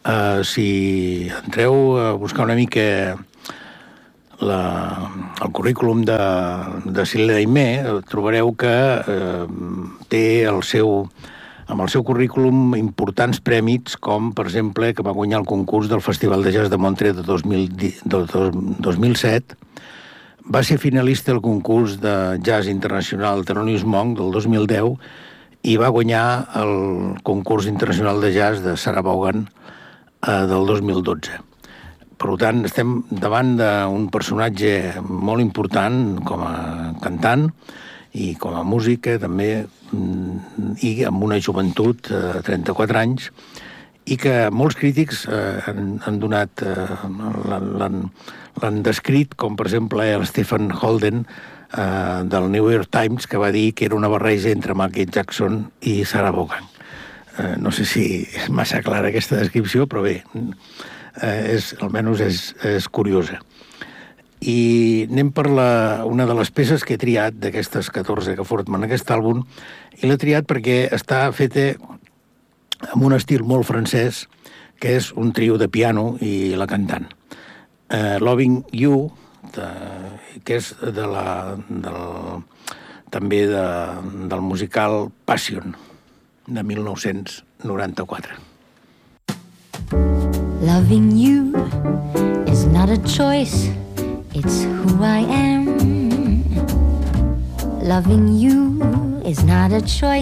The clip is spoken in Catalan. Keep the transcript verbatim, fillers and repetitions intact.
Uh, si entreu a buscar una mica la, el currículum de, de Céline Aimé, trobareu que uh, té el seu, amb el seu currículum importants prèmits, com, per exemple, que va guanyar el concurs del Festival de Jazz de Montreux de dos mil, de dos mil set, va ser finalista al concurs de jazz internacional Thelonious Monk del dos mil deu i va guanyar el concurs internacional de jazz de Sarah Vaughan eh, del dos mil dotze. Per tant, estem davant d'un personatge molt important com a cantant i com a música també, i amb una joventut de eh, trenta-quatre anys, i que molts crítics eh, han, han donat, eh, l'han descrit, com per exemple el Stephen Holden eh, del New York Times, que va dir que era una barreja entre Michael Jackson i Sarah Vaughan. Eh, no sé si és massa clara aquesta descripció, però bé, eh, és, almenys és, és curiosa. I anem per la, una de les peces que he triat d'aquestes catorze que formen aquest àlbum, i l'he triat perquè està feta amb un estil molt francès, que és un trio de piano i la cantant. Uh, Loving You, de, que és de la, del, també de, del musical Passion, de mil nou-cents noranta-quatre. Loving you is not a choice, it's who I am. Loving you is not a choice.